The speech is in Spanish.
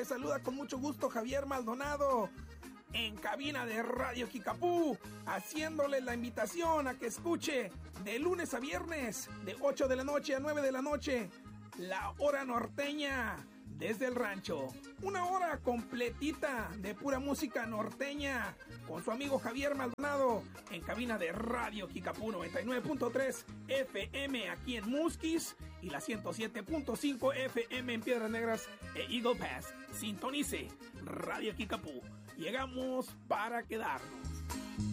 Les saluda con mucho gusto Javier Maldonado en cabina de Radio Kikapú, haciéndole la invitación a que escuche de lunes a viernes, de 8 de la noche a 9 de la noche, la hora norteña desde el rancho. Una hora completita de pura música norteña con su amigo Javier Maldonado en cabina de Radio Kikapú 99.3 FM aquí en Musquis y la 107.5 FM en Piedras Negras e Eagle Pass. Sintonice Radio Kikapú. Llegamos para quedarnos.